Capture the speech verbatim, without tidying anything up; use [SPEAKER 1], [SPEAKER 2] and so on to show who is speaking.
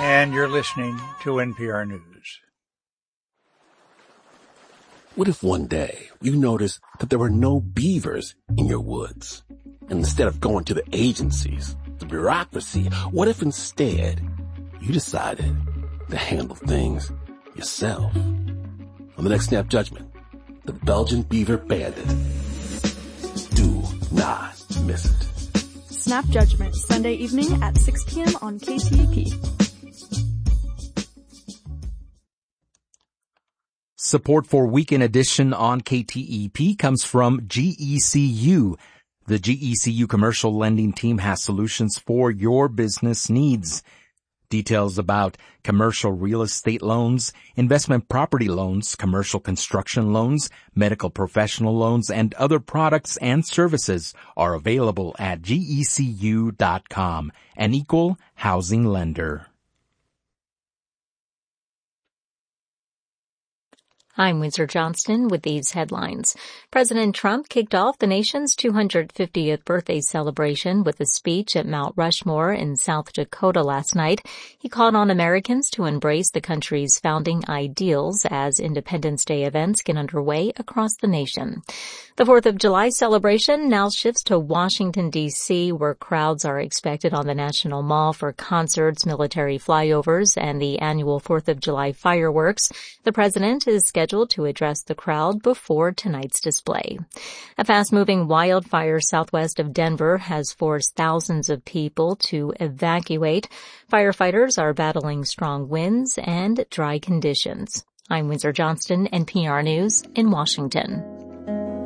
[SPEAKER 1] and you're listening to N P R News.
[SPEAKER 2] What if one day you noticed that there were no beavers in your woods? And instead of going to the agencies, the bureaucracy, what if instead you decided to handle things yourself? On the next Snap Judgment, the Belgian beaver bandit. Do not miss it.
[SPEAKER 3] Snap Judgment, Sunday evening at six p.m. on K T E P.
[SPEAKER 4] Support for Weekend Edition on K T E P comes from G E C U. The G E C U commercial lending team has solutions for your business needs. Details about commercial real estate loans, investment property loans, commercial construction loans, medical professional loans, and other products and services are available at G E C U dot com, an equal housing lender.
[SPEAKER 5] I'm Windsor Johnston with these headlines. President Trump kicked off the nation's two hundred fiftieth birthday celebration with a speech at Mount Rushmore in South Dakota last night. He called on Americans to embrace the country's founding ideals as Independence Day events get underway across the nation. The fourth of July celebration now shifts to Washington, D C, where crowds are expected on the National Mall for concerts, military flyovers, and the annual fourth of July fireworks. The president is scheduled to address the crowd before tonight's display. A fast-moving wildfire southwest of Denver has forced thousands of people to evacuate. Firefighters are battling strong winds and dry conditions. I'm Windsor Johnston, N P R News in Washington.